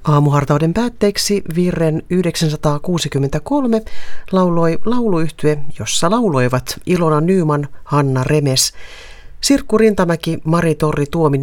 Aamuhartauden päätteeksi virren 963 lauloi lauluyhtye, jossa lauloivat Ilona Nyman, Hanna Remes, Sirkku Rintamäki, Mari Torri Tuominen